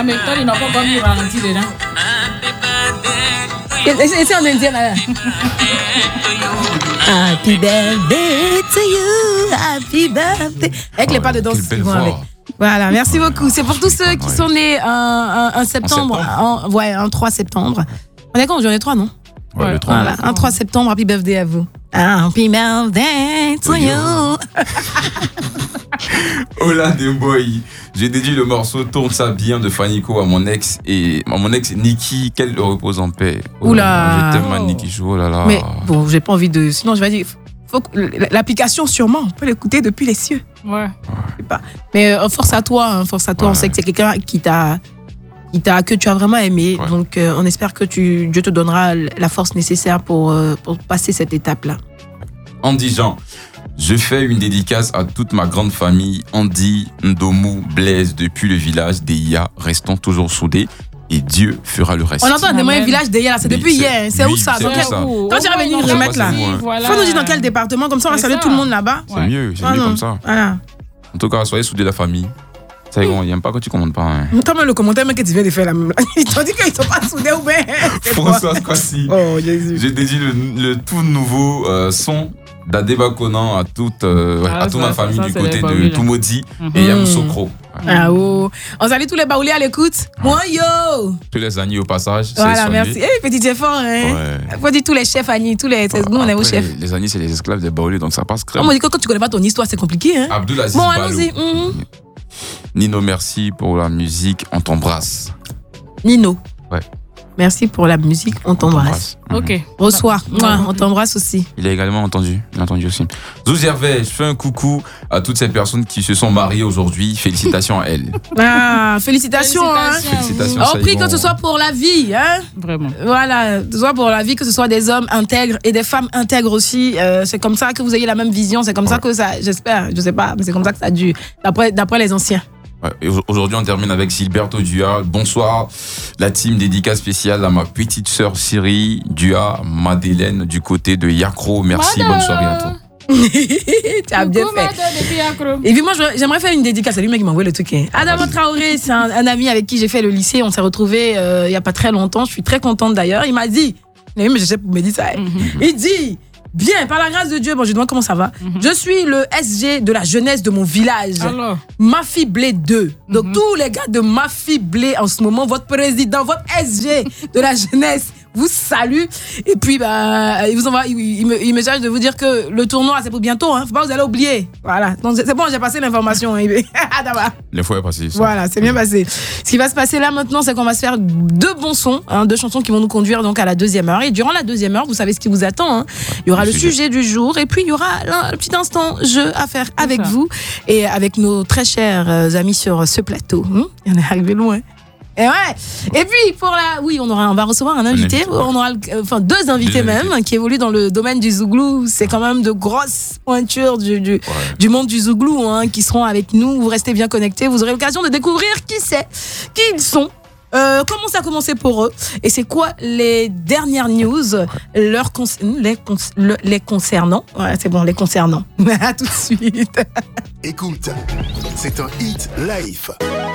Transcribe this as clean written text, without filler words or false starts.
mais toi, il n'a pas comme il ralentit dedans. Et c'est en indien là. Happy birthday to you, happy birthday. Avec les pas de danse qui vont avec. Voilà, merci beaucoup. C'est pour tous ceux qui sont nés un septembre, un 3 septembre. On est quand aujourd'hui? 3, non? Ouais, le 3. Voilà, un 3 septembre, happy birthday à vous. Happy birthday to you. Hola des boys. J'ai dédié le morceau Tourne ça bien de Fanico à mon ex Niki, qu'elle le repose en paix. Oula. Je t'aime Niki, oh là là. Mais bon, j'ai pas envie de. Sinon, je vais dire. Faut que l'application, sûrement, on peut l'écouter depuis les cieux. Ouais. Je sais pas. Mais force à toi, hein, force à toi. Ouais. On sait que c'est quelqu'un que tu as vraiment aimé. Ouais. Donc, on espère que Dieu te donnera la force nécessaire pour passer cette étape-là. Andy Jean, je fais une dédicace à toute ma grande famille, Andy, Ndomu, Blaise, depuis le village d'Eia. Restons toujours soudés et Dieu fera le reste. On entend un village d'Eia, là, c'est depuis hier. C'est où ça? Quand tu vas venir remettre là, faut nous dire dans quel département, comme ça on va saluer tout le monde là-bas. C'est mieux comme ça. Voilà. En tout cas, soyez soudés la famille. Ça, il n'aime pas quand tu commandes pas. Hein. Toi, même le commentaire que tu viens de faire là, ils t'ont dit qu'ils ne sont pas soudés ou bien. François Kwasi. Oh, Jésus. J'ai dédié le tout nouveau son d'Adeba Conan à toute ma famille du côté de Tumodi et Yamoussoukro. Ah oh. On salue tous les baoulés à l'écoute. Moi yo. Tous les Agnis au passage. Voilà, merci. Petit effort, hein. Ouais. Faut dire tous les chefs Agnis, tous les. Nous, on est aux chefs. Les Agnis, c'est les esclaves des baoulés, donc ça passe crème. On m'a dit que quand tu connais pas ton histoire, c'est compliqué, hein. Abdoulaziz Bon, Balo. allons-y. Nino, merci pour la musique. On t'embrasse. Nino. Ouais. Merci pour la musique, on t'embrasse. Ok. Bonsoir. On t'embrasse aussi. Il a également entendu aussi. Zouz Hervé, je fais un coucou à toutes ces personnes qui se sont mariées aujourd'hui. Félicitations à elles. Félicitations. Félicitations. On prie que ce soit pour la vie. Hein? Vraiment. Voilà, que ce soit pour la vie, que ce soit des hommes intègres et des femmes intègres aussi. C'est comme ça que vous ayez la même vision. C'est comme ça que ça, j'espère, je sais pas, mais c'est comme ça que ça a dû, d'après les anciens. Et aujourd'hui, on termine avec Gilberto Dua. Bonsoir, la team dédicace spéciale à ma petite sœur Siri Dua, Madeleine du côté de Yakro. Merci, bonne soirée à toi. Tu as bien fait. Et puis moi, j'aimerais faire une dédicace à lui, mec, qui m'a envoyé le truc. Adama Traoré, c'est un ami avec qui j'ai fait le lycée. On s'est retrouvés il n'y a pas très longtemps. Je suis très contente d'ailleurs. Il m'a dit, mais je sais pour me dire ça. Il dit. Bien, par la grâce de Dieu, bon, je demande comment ça va. Je suis le SG de la jeunesse de mon village. Alors. Mafi Blé 2. Donc, tous les gars de Mafi Blé, en ce moment, votre président, votre SG de la jeunesse vous salue. Et puis, il vous envoie, il me charge de vous dire que le tournoi, c'est pour bientôt. Faut pas vous allez oublier. Voilà. Donc, c'est bon, j'ai passé l'information. Les fois est passé. Voilà, c'est bien passé. Ce qui va se passer là maintenant, c'est qu'on va se faire 2 bons sons, 2 chansons qui vont nous conduire donc à la 2e heure. Et durant la 2e heure, vous savez ce qui vous attend. Il y aura le sujet du jour et puis il y aura un petit instant jeu à faire avec vous et avec nos très chers amis sur ce plateau. On est arrivé loin. Et ouais. Et puis on va recevoir un invité. On aura 2 invités même qui évoluent dans le domaine du zouglou. C'est quand même de grosses pointures du monde du zouglou qui seront avec nous. Vous restez bien connectés. Vous aurez l'occasion de découvrir qui ils sont. Comment ça a commencé pour eux et c'est quoi les dernières news les concernant. Ouais, c'est bon, les concernant. À tout de suite. Écoute, c'est un hit live.